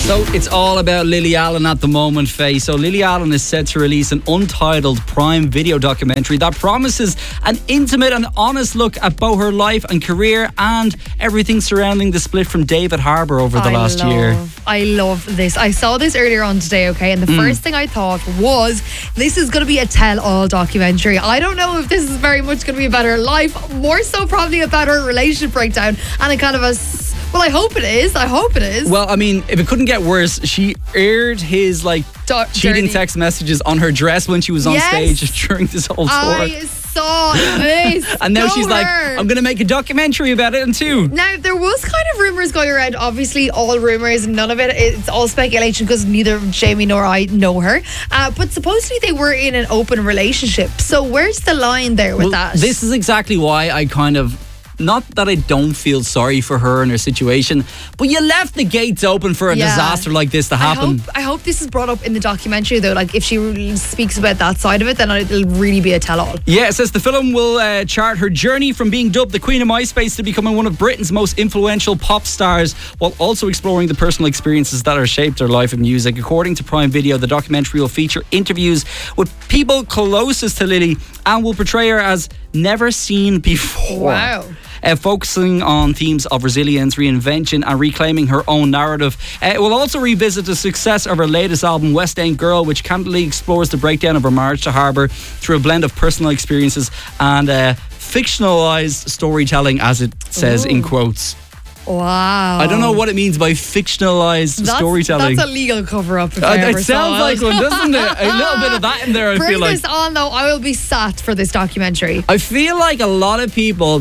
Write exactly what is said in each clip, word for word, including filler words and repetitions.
So it's all about Lily Allen at the moment, Faye. So Lily Allen is set to release an untitled Prime Video documentary that promises an intimate and honest look at both her life and career and everything surrounding the split from David Harbour over the I last love, year. I love this. I saw this earlier on today, okay, and the mm. first thing I thought was this is going to be a tell-all documentary. I don't know if this is very much going to be about her life, more so probably about her relationship breakdown and a kind of a... Well, I hope it is. I hope it is. Well, I mean, if it couldn't get worse, she aired his like Do- cheating journey. text messages on her dress when she was on yes. stage during this whole tour. I saw this. And now Go she's her. like, I'm going to make a documentary about it too. Now, there was kind of rumours going around. Obviously, all rumours, none of it, it's all speculation because neither Jamie nor I know her. Uh, but supposedly they were in an open relationship. So where's the line there with well, that? This is exactly why I kind of... Not that I don't feel sorry for her and her situation, but you left the gates open for a yeah. disaster like this to happen. I hope, I hope this is brought up in the documentary, though. Like, if she really speaks about that side of it, then it'll really be a tell-all. Yeah, it says the film will uh, chart her journey from being dubbed the Queen of MySpace to becoming one of Britain's most influential pop stars, while also exploring the personal experiences that have shaped her life and music. According to Prime Video, the documentary will feature interviews with people closest to Lily and will portray her as never seen before. Wow. Uh, focusing on themes of resilience, reinvention and reclaiming her own narrative. Uh, it will also revisit the success of her latest album, West End Girl, which candidly explores the breakdown of her marriage to Harbour through a blend of personal experiences and uh, fictionalised storytelling, as it says Ooh. in quotes. Wow. I don't know what it means by fictionalised that's, storytelling. That's a legal cover-up. If uh, I ever it sounds saw like it. one, doesn't it? A little bit of that in there, I Bring feel like. this on, though. I will be sat for this documentary. I feel like a lot of people...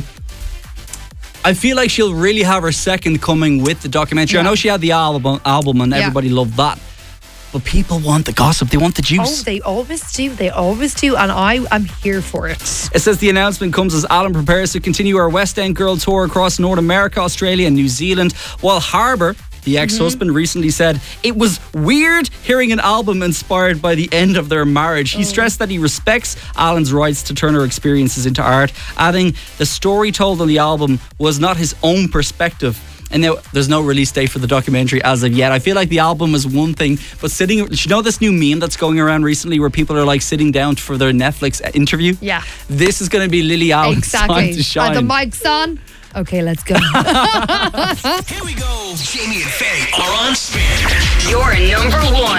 I feel like she'll really have her second coming with the documentary. Yeah. I know she had the album, album and yeah. everybody loved that. But people want the gossip. They want the juice. Oh, they always do. They always do. And I am here for it. It says the announcement comes as Allen prepares to continue her West End Girl tour across North America, Australia and New Zealand, while Harbour, the ex-husband, mm-hmm. recently said it was weird hearing an album inspired by the end of their marriage. He oh. stressed that he respects Allen's rights to turn her experiences into art, adding the story told on the album was not his own perspective. And now there's no release date for the documentary as of yet. I feel like the album is one thing, but sitting, you know this new meme that's going around recently where people are like sitting down for their Netflix interview? Yeah. This is going to be Lily Allen's exactly. time to shine. And the mic's on. Okay, let's go. Here we go. Jamie and Faye are on spin. Your number one.